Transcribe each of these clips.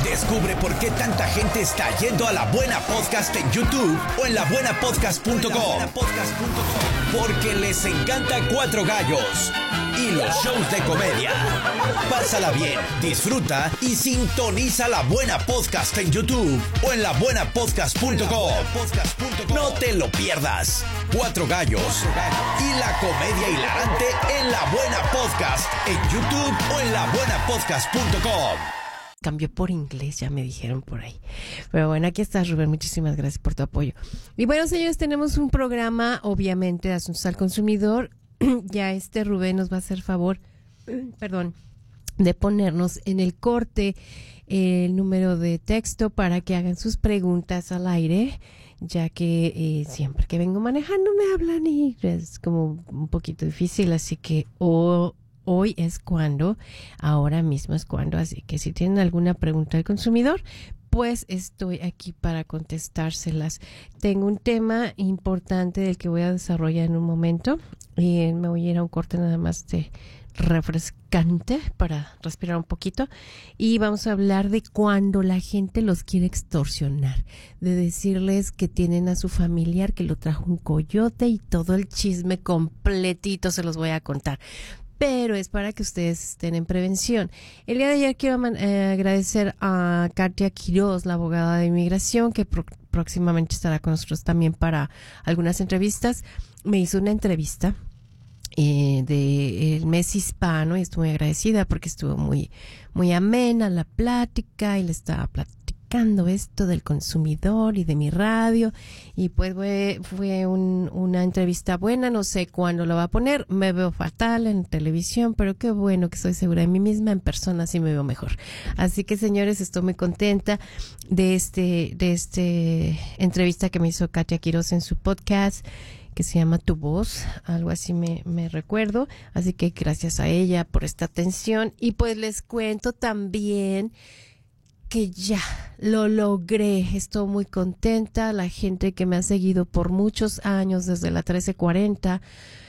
Descubre por qué tanta gente está yendo a La Buena Podcast en YouTube o en labuenapodcast.com. Porque les encanta Cuatro Gallos y los shows de comedia. Pásala bien, disfruta y sintoniza La Buena Podcast en YouTube o en labuenapodcast.com. No te lo pierdas. Cuatro Gallos y la comedia hilarante en La Buena Podcast en YouTube o en labuenapodcast.com. Cambió por inglés, ya me dijeron por ahí. Pero bueno, aquí estás, Rubén. Muchísimas gracias por tu apoyo. Y bueno, señores, tenemos un programa, obviamente, de asuntos al consumidor. Ya Rubén nos va a hacer favor, de ponernos en el corte el número de texto para que hagan sus preguntas al aire, ya que siempre que vengo manejando me hablan y es como un poquito difícil, así que hoy es cuando, ahora mismo es cuando, así que si tienen alguna pregunta del consumidor, pues estoy aquí para contestárselas. Tengo un tema importante del que voy a desarrollar en un momento y me voy a ir a un corte nada más de refrescante para respirar un poquito y vamos a hablar de cuando la gente los quiere extorsionar, de decirles que tienen a su familiar que lo trajo un coyote y todo el chisme completito se los voy a contar. Pero es para que ustedes estén en prevención. El día de ayer quiero agradecer a Katia Quiroz, la abogada de inmigración, que próximamente estará con nosotros también para algunas entrevistas. Me hizo una entrevista del mes hispano y estoy muy agradecida porque estuvo muy, muy amena la plática y le estaba platicando esto del consumidor y de mi radio y pues fue una entrevista buena. No sé cuándo lo va a poner, me veo fatal en televisión, pero qué bueno que estoy segura de mí misma, en persona sí me veo mejor. Así que señores, estoy muy contenta de este entrevista que me hizo Katia Quiroz en su podcast que se llama Tu Voz, algo así me recuerdo, así que gracias a ella por esta atención y pues les cuento también que ya lo logré, estoy muy contenta, la gente que me ha seguido por muchos años desde la 1340,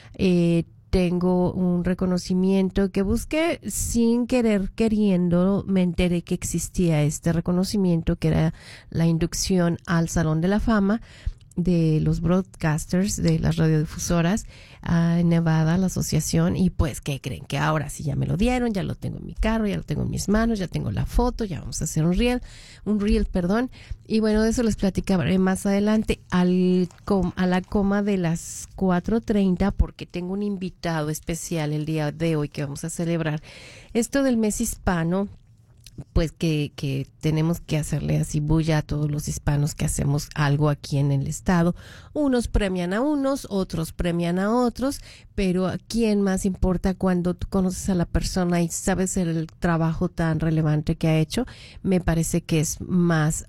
tengo un reconocimiento que busqué sin querer, queriendo, me enteré que existía este reconocimiento que era la inducción al Salón de la Fama de los broadcasters, de las radiodifusoras en Nevada, la asociación, y pues, ¿qué creen? Que ahora sí ya me lo dieron, ya lo tengo en mi carro, ya lo tengo en mis manos, ya tengo la foto, ya vamos a hacer un reel, y bueno, de eso les platicaré más adelante a la coma de las 4:30 porque tengo un invitado especial el día de hoy que vamos a celebrar esto del mes hispano. Pues que tenemos que hacerle así bulla a todos los hispanos que hacemos algo aquí en el estado. Unos premian a unos, otros premian a otros, pero ¿a quién más importa cuando tú conoces a la persona y sabes el trabajo tan relevante que ha hecho? Me parece que es más,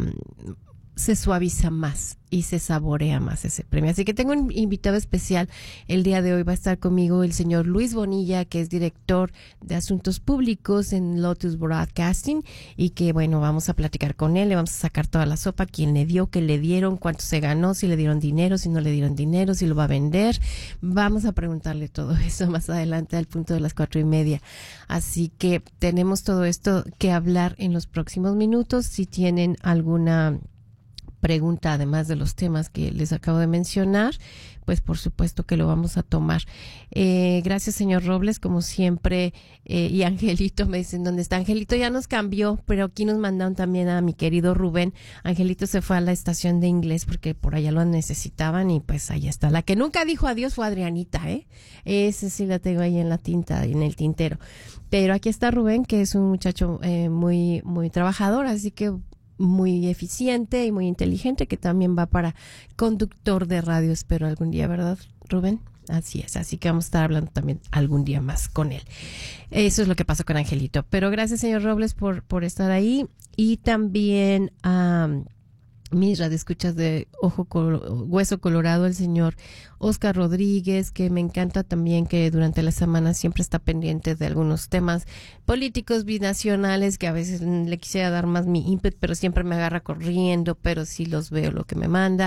se suaviza más y se saborea más ese premio. Así que tengo un invitado especial. El día de hoy va a estar conmigo el señor Luis Bonilla, que es director de Asuntos Públicos en Lotus Broadcasting y que, bueno, vamos a platicar con él, le vamos a sacar toda la sopa, quién le dio, qué le dieron, cuánto se ganó, si le dieron dinero, si no le dieron dinero, si lo va a vender. Vamos a preguntarle todo eso más adelante al punto de las 4:30. Así que tenemos todo esto que hablar en los próximos minutos. Si tienen alguna pregunta, además de los temas que les acabo de mencionar, pues por supuesto que lo vamos a tomar. Gracias, señor Robles, como siempre, y Angelito, me dicen, ¿dónde está? Angelito ya nos cambió, pero aquí nos mandaron también a mi querido Rubén. Angelito se fue a la estación de inglés porque por allá lo necesitaban y pues allá está. La que nunca dijo adiós fue Adrianita, Ese sí la tengo ahí en la tinta, en el tintero. Pero aquí está Rubén, que es un muchacho muy, muy trabajador, así que muy eficiente y muy inteligente, que también va para conductor de radio, espero algún día, ¿verdad, Rubén? Así es, así que vamos a estar hablando también algún día más con él. Eso es lo que pasó con Angelito. Pero gracias, señor Robles, por estar ahí. Y también a mis radioescuchas de Hueso Colorado, el señor Oscar Rodríguez, que me encanta también que durante la semana siempre está pendiente de algunos temas políticos binacionales, que a veces le quisiera dar más mi ímpetu, pero siempre me agarra corriendo, pero sí los veo lo que me manda.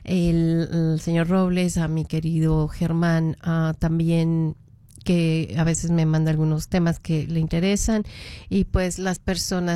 El señor Robles, a mi querido Germán, también, que a veces me manda algunos temas que le interesan, y pues las personas